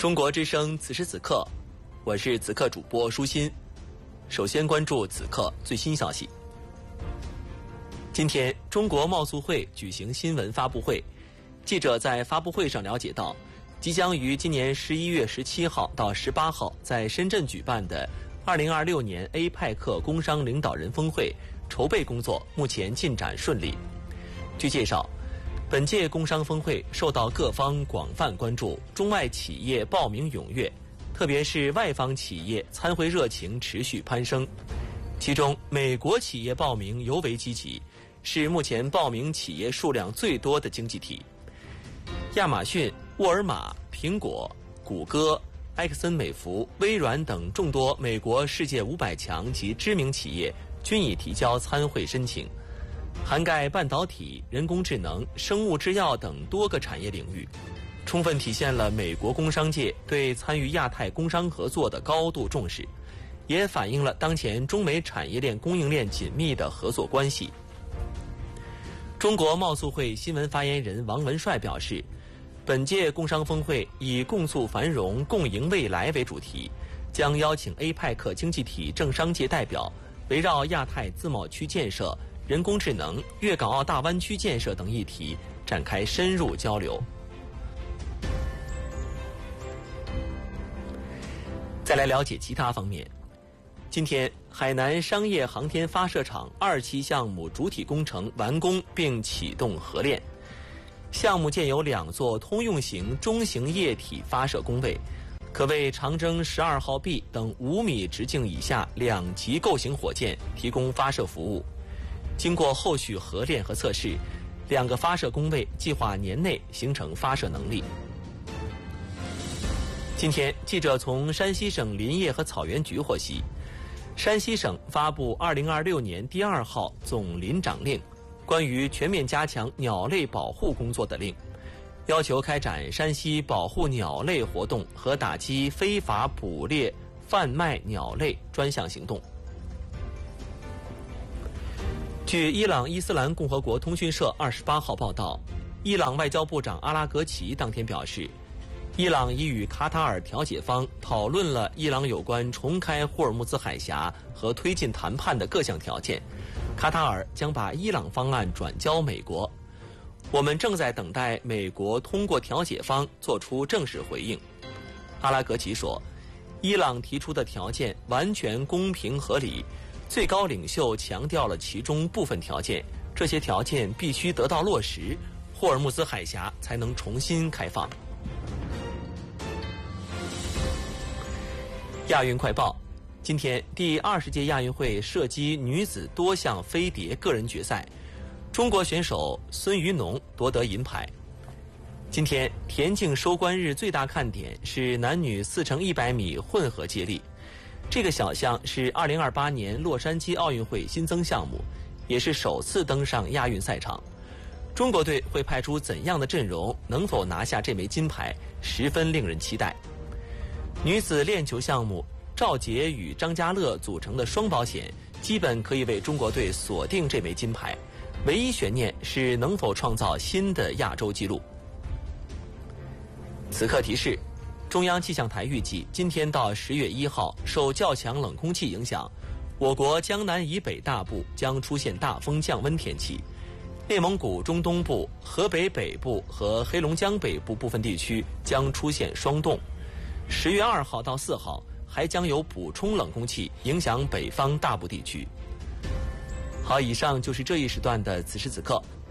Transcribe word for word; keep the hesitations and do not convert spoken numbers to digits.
中国之声此时此刻，我是此刻主播舒心。首先关注此刻最新消息。今天，中国贸促会举行新闻发布会，记者在发布会上了解到，即将于今年十一月十七号到十八号在深圳举办的二零二六年 A P E C 工商领导人峰会筹备工作目前进展顺利。据介绍，本届工商峰会受到各方广泛关注，中外企业报名踊跃，特别是外方企业参会热情持续攀升。其中，美国企业报名尤为积极，是目前报名企业数量最多的经济体。亚马逊、沃尔玛、苹果、谷歌、埃克森美孚、微软等众多美国世界五百强及知名企业均已提交参会申请，涵盖半导体、人工智能、生物制药等多个产业领域，充分体现了美国工商界对参与亚太工商合作的高度重视，也反映了当前中美产业链供应链紧密的合作关系。中国贸促会新闻发言人王文帅表示，本届工商峰会以共促繁荣、共赢未来为主题，将邀请 A P E C 经济体政商界代表围绕亚太自贸区建设、人工智能、粤港澳大湾区建设等议题展开深入交流。再来了解其他方面。今天，海南商业航天发射场二期项目主体工程完工并启动合练。项目建有两座通用型中型液体发射工位，可为长征十二号 B 等五米直径以下两级构型火箭提供发射服务。经过后续合练和测试，两个发射工位计划年内形成发射能力。今天，记者从山西省林业和草原局获悉，山西省发布二零二六年第二号总林长令，关于全面加强鸟类保护工作的令，要求开展山西保护鸟类活动和打击非法捕猎、贩卖鸟类专项行动。据伊朗伊斯兰共和国通讯社二十八号报道，伊朗外交部长阿拉格齐当天表示，伊朗已与卡塔尔调解方讨论了伊朗有关重开霍尔木兹海峡和推进谈判的各项条件，卡塔尔将把伊朗方案转交美国。我们正在等待美国通过调解方做出正式回应。阿拉格齐说，伊朗提出的条件完全公平合理，最高领袖强调了其中部分条件，这些条件必须得到落实，霍尔木兹海峡才能重新开放。亚运快报，今天第二十届亚运会射击女子多项飞碟个人决赛，中国选手孙于农夺得银牌。今天田径收官日最大看点是男女四乘一百米混合接力，这个小项是二零二八年洛杉矶奥运会新增项目，也是首次登上亚运赛场。中国队会派出怎样的阵容，能否拿下这枚金牌，十分令人期待。女子链球项目，赵洁与张家乐组成的双保险基本可以为中国队锁定这枚金牌，唯一悬念是能否创造新的亚洲纪录。此刻提示，中央气象台预计今天到十月一号，受较强冷空气影响，我国江南以北大部将出现大风降温天气，内蒙古中东部、河北北部和黑龙江北部部分地区将出现霜冻。十月二号到四号还将有补充冷空气影响北方大部地区。好，以上就是这一时段的此时此刻，